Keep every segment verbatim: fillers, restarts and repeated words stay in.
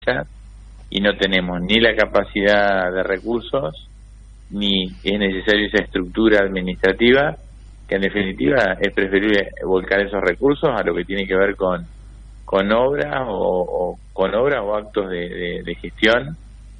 y no tenemos ni la capacidad de recursos, ni es necesaria esa estructura administrativa, que en definitiva es preferible volcar esos recursos a lo que tiene que ver con con obras o, o con obras o actos de, de, de gestión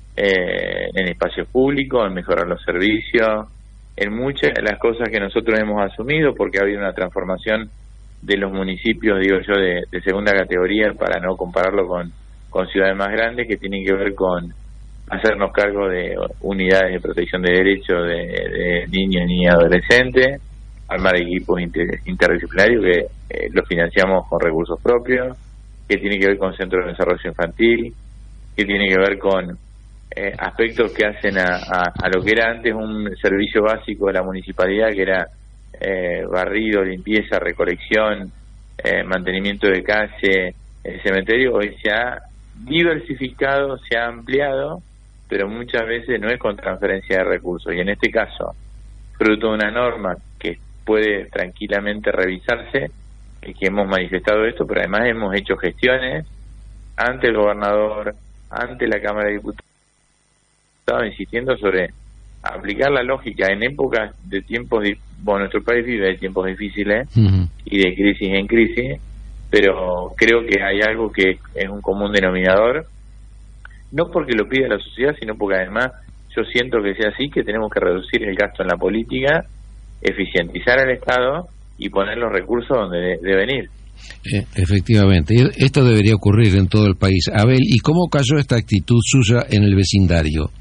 eh, en espacios públicos, en mejorar los servicios, en muchas de las cosas que nosotros hemos asumido, porque ha habido una transformación de los municipios, digo yo, de, de segunda categoría, para no compararlo con, con ciudades más grandes, que tienen que ver con hacernos cargo de unidades de protección de derechos de, de niños y adolescentes, armar equipos inter, interdisciplinarios que eh, los financiamos con recursos propios, que tiene que ver con centros de desarrollo infantil, que tiene que ver con eh, aspectos que hacen a, a, a lo que era antes un servicio básico de la municipalidad, que era eh, barrido, limpieza, recolección, eh, mantenimiento de calle, el cementerio. Hoy se ha diversificado, se ha ampliado, pero muchas veces no es con transferencia de recursos, y en este caso, fruto de una norma que puede tranquilamente revisarse, y que hemos manifestado esto, pero además hemos hecho gestiones ante el gobernador, ante la Cámara de Diputados, insistiendo sobre aplicar la lógica en épocas de tiempos, bueno, nuestro país vive de tiempos difíciles uh-huh. y de crisis en crisis, pero creo que hay algo que es un común denominador, no porque lo pida la sociedad, sino porque además yo siento que sea así, que tenemos que reducir el gasto en la política, eficientizar al Estado y poner los recursos donde de, deben ir. Eh, efectivamente, esto debería ocurrir en todo el país. Abel, ¿y cómo cayó esta actitud suya en el vecindario?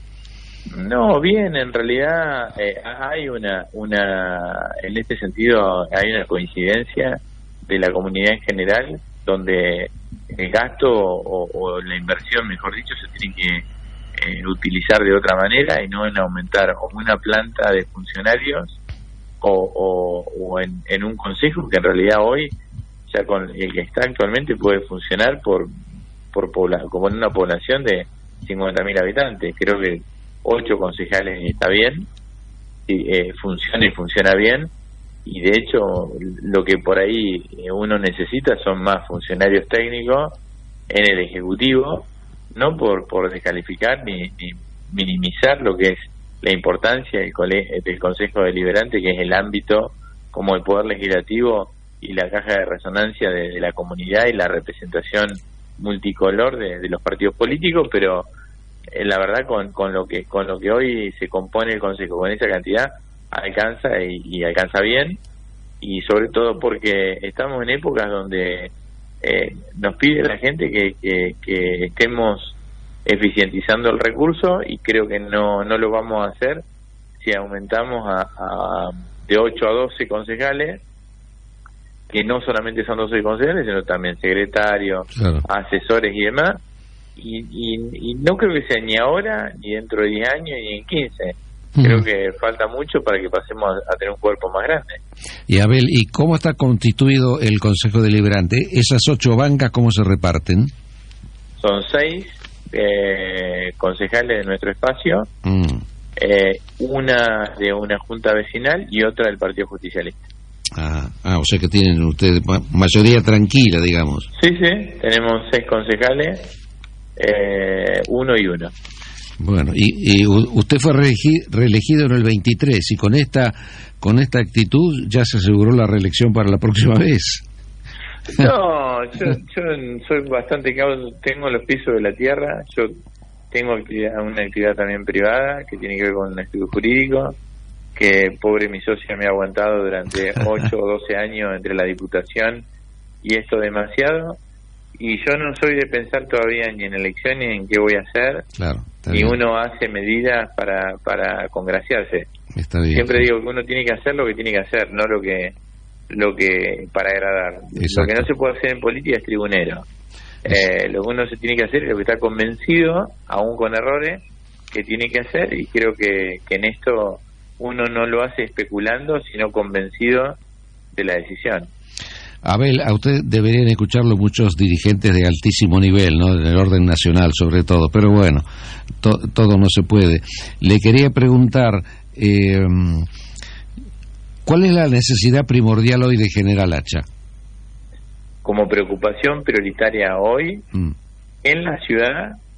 No, bien, en realidad eh, hay una, una, en este sentido hay una coincidencia de la comunidad en general, donde el gasto o, o la inversión, mejor dicho, se tiene que eh, utilizar de otra manera y no en aumentar una planta de funcionarios o, o, o en, en un consejo que en realidad hoy, ya con el que está actualmente, puede funcionar por, por pobla, como en una población de cincuenta mil habitantes. Creo que ocho concejales está bien, y, eh, funciona y funciona bien, y de hecho lo que por ahí uno necesita son más funcionarios técnicos en el Ejecutivo, no por, por descalificar ni, ni minimizar lo que es la importancia del, cole, del Consejo Deliberante, que es el ámbito como el Poder Legislativo y la caja de resonancia de, de la comunidad y la representación multicolor de, de los partidos políticos, pero eh, la verdad con, con lo que con lo que hoy se compone el Consejo, con esa cantidad, alcanza y, y alcanza bien, y sobre todo porque estamos en épocas donde eh, nos pide la gente que, que, que estemos eficientizando el recurso, y creo que no no lo vamos a hacer si aumentamos a, a de ocho a doce concejales, que no solamente son doce concejales, sino también secretarios, claro, asesores y demás, y, y, y no creo que sea ni ahora, ni dentro de diez años, ni en quince. Mm. Creo que falta mucho para que pasemos a, a tener un cuerpo más grande. Y Abel, ¿y cómo está constituido el Consejo Deliberante? ¿Esas ocho bancas cómo se reparten? Son seis eh, concejales de nuestro espacio, mm. eh, una de una junta vecinal y otra del Partido Justicialista. Ah, ah, o sea que tienen ustedes mayoría tranquila, digamos. Sí, sí, tenemos seis concejales, eh, uno y uno. Bueno, y, y usted fue reelegi- reelegido en el veintitrés, y con esta con esta actitud ya se aseguró la reelección para la próxima vez. No, yo, yo soy bastante cauto, tengo los pisos de la tierra, yo tengo actividad, una actividad también privada que tiene que ver con un estudio jurídico, que pobre mi socia me ha aguantado durante ocho o doce años entre la Diputación y esto demasiado, y yo no soy de pensar todavía ni en elecciones ni en qué voy a hacer, claro, ni uno hace medidas para para congraciarse. Está bien. Siempre digo que uno tiene que hacer lo que tiene que hacer, no lo que lo que para agradar. Exacto. Lo que no se puede hacer en política es tribunero. Eh, lo que uno se tiene que hacer es lo que está convencido, aún con errores, que tiene que hacer, y creo que, que en esto uno no lo hace especulando, sino convencido de la decisión. Abel, a usted deberían escucharlo muchos dirigentes de altísimo nivel, ¿no? Del orden nacional sobre todo, pero bueno, to- todo no se puede. Le quería preguntar, eh, ¿cuál es la necesidad primordial hoy de General Hacha? Como preocupación prioritaria hoy, mm. en la ciudad,